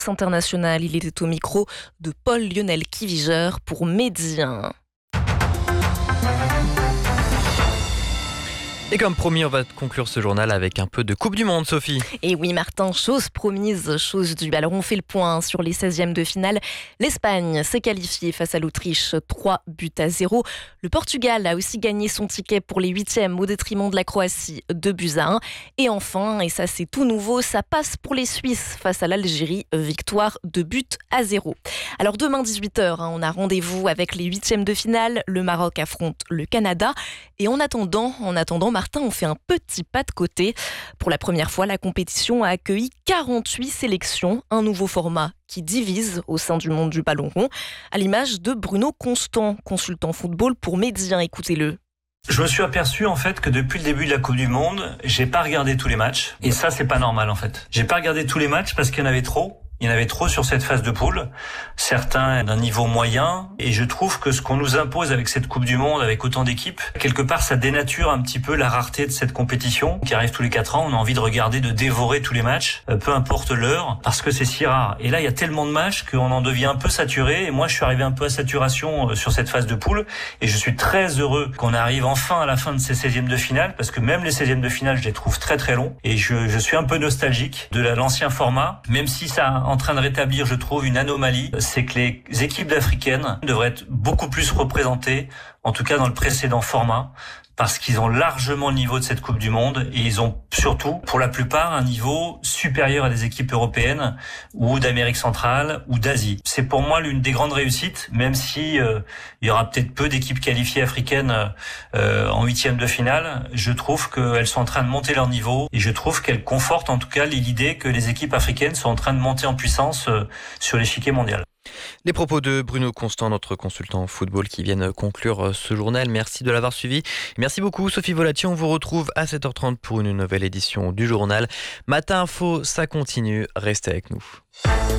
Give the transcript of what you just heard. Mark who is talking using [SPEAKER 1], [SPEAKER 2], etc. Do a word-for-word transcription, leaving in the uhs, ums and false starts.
[SPEAKER 1] international. Il était au micro de Paul-Lionel Kiviger pour Midi un.
[SPEAKER 2] Et comme promis, on va conclure ce journal avec un peu de Coupe du Monde, Sophie.
[SPEAKER 1] Et oui, Martin, chose promise, chose due. Alors, on fait le point sur les seizièmes de finale. L'Espagne s'est qualifiée face à l'Autriche, trois buts à zéro. Le Portugal a aussi gagné son ticket pour les huitièmes au détriment de la Croatie, deux buts à un. Et enfin, et ça c'est tout nouveau, ça passe pour les Suisses face à l'Algérie, victoire deux buts à zéro. Alors, demain dix-huit heures, hein, on a rendez-vous avec les huitièmes de finale. Le Maroc affronte le Canada. Et en attendant, en attendant, Martin, on fait un petit pas de côté. Pour la première fois, la compétition a accueilli quarante-huit sélections, un nouveau format qui divise au sein du monde du ballon rond, à l'image de Bruno Constant, consultant football pour Midi un. Écoutez-le.
[SPEAKER 3] Je me suis aperçu en fait que depuis le début de la Coupe du Monde, j'ai pas regardé tous les matchs. Et ça, c'est pas normal en fait. J'ai pas regardé tous les matchs parce qu'il y en avait trop. Il y en avait trop sur cette phase de poule, certains d'un niveau moyen, et je trouve que ce qu'on nous impose avec cette Coupe du Monde, avec autant d'équipes, quelque part ça dénature un petit peu la rareté de cette compétition qui arrive tous les quatre ans. On a envie de regarder, de dévorer tous les matchs, peu importe l'heure, parce que c'est si rare. Et là, il y a tellement de matchs qu'on en devient un peu saturé, et moi je suis arrivé un peu à saturation sur cette phase de poule, et je suis très heureux qu'on arrive enfin à la fin de ces seizièmes de finale, parce que même les seizièmes de finale, je les trouve très très longs, et je, je suis un peu nostalgique de l'ancien format, même si ça en train de rétablir, je trouve, une anomalie, c'est que les équipes africaines devraient être beaucoup plus représentées, en tout cas dans le précédent format, parce qu'ils ont largement le niveau de cette Coupe du Monde et ils ont surtout, pour la plupart, un niveau supérieur à des équipes européennes ou d'Amérique centrale ou d'Asie. C'est pour moi l'une des grandes réussites, même si euh, il y aura peut-être peu d'équipes qualifiées africaines euh, en huitième de finale. Je trouve qu'elles sont en train de monter leur niveau et je trouve qu'elles confortent en tout cas l'idée que les équipes africaines sont en train de monter en puissance euh, sur l'échiquier mondial.
[SPEAKER 2] Les propos de Bruno Constant, notre consultant football, qui viennent conclure ce journal. Merci de l'avoir suivi. Merci beaucoup, Sophie Volati. On vous retrouve à sept heures trente pour une nouvelle édition du journal. Matin Info, ça continue. Restez avec nous.